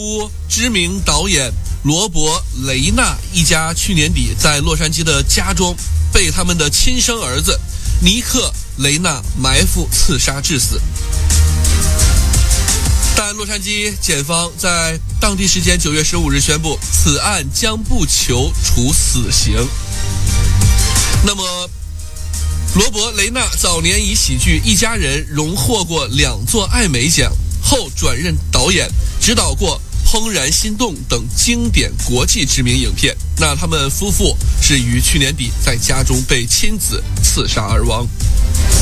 坞知名导演罗伯·雷纳一家去年底在洛杉矶的家中被他们的亲生儿子尼克·雷纳埋伏刺杀致死。但洛杉矶检方在当地时间9月15日宣布，此案将不求处死刑。那么罗伯·雷纳早年以喜剧《一家人》荣获过2座艾美奖，后转任导演，指导过《怦然心动》等经典国际知名影片。那他们夫妇是于去年底在家中被亲子刺杀而亡。